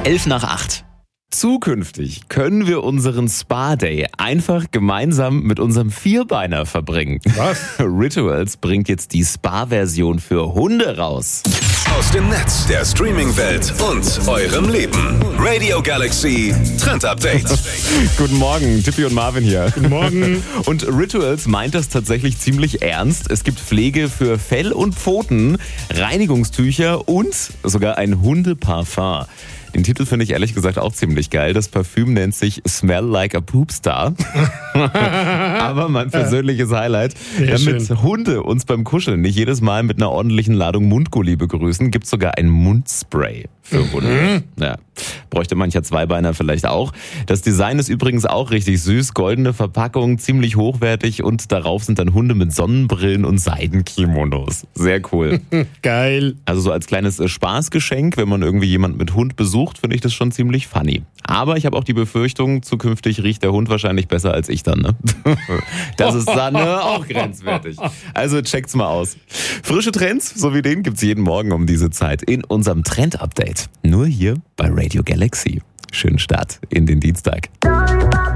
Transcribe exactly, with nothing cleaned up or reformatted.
Elf nach acht. Zukünftig können wir unseren Spa-Day einfach gemeinsam mit unserem Vierbeiner verbringen. Was? Rituals bringt jetzt die Spa-Version für Hunde raus. Aus dem Netz, der Streaming-Welt und eurem Leben. Radio Galaxy Trend Update. Guten Morgen, Tippi und Marvin hier. Guten Morgen. Und Rituals meint das tatsächlich ziemlich ernst. Es gibt Pflege für Fell und Pfoten, Reinigungstücher und sogar ein Hundeparfum. Den Titel finde ich ehrlich gesagt auch ziemlich geil. Das Parfüm nennt sich Smell Like a Poopstar. Aber mein persönliches Highlight, Sehr damit schön. Hunde uns beim Kuscheln nicht jedes Mal mit einer ordentlichen Ladung Mundgulli begrüßen, gibt es sogar ein Mundspray für Hunde. Ja, bräuchte mancher Zweibeiner vielleicht auch. Das Design ist übrigens auch richtig süß. Goldene Verpackung, ziemlich hochwertig und darauf sind dann Hunde mit Sonnenbrillen und Seidenkimonos. Sehr cool. Geil. Also so als kleines äh, Spaßgeschenk, wenn man irgendwie jemanden mit Hund besucht, finde ich das schon ziemlich funny. Aber ich habe auch die Befürchtung, zukünftig riecht der Hund wahrscheinlich besser als ich dann. Ne? Das ist dann äh, auch grenzwertig. Also checkt's mal aus. Frische Trends, so wie den, gibt's jeden Morgen um diese Zeit in unserem Trend-Update. Nur hier bei Radio Galaxy. Schönen Start in den Dienstag.